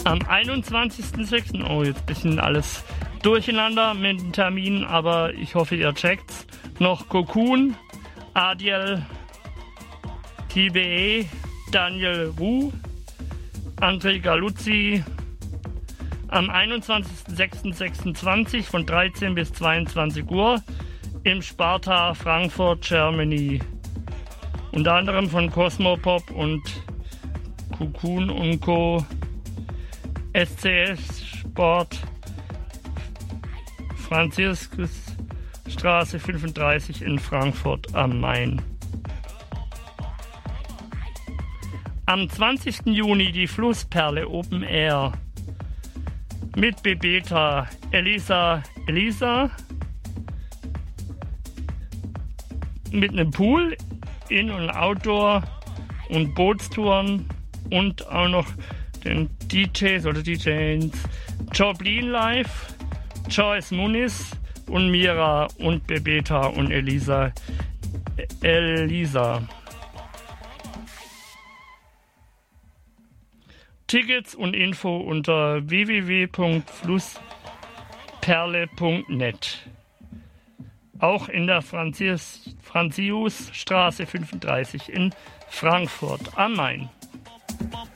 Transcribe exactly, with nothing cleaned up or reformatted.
Am einundzwanzigsten sechsten Oh, jetzt ein bisschen alles durcheinander mit den Terminen, aber ich hoffe, ihr checkt's. Noch Cocoon, Adiel, T B E, Daniel Wu, André Galuzzi. Am einundzwanzigsten sechsten sechsundzwanzig von dreizehn bis zweiundzwanzig Uhr im Sparta Frankfurt, Germany. Unter anderem von Cosmopop und Cocoon und Co. S C S Sport, Franziskusstraße fünfunddreißig in Frankfurt am Main. Am zwanzigsten Juni die Flussperle Open Air mit Bebeta, Elisa, Elisa mit einem Pool, In- und Outdoor und Bootstouren und auch noch den D Js oder D Js Joblin Live, Joyce Muniz und Mira und Bebeta und Elisa. Elisa. Tickets und Info unter w w w punkt flussperle punkt net. Auch in der Franzis, Franziusstraße fünfunddreißig in Frankfurt am Main.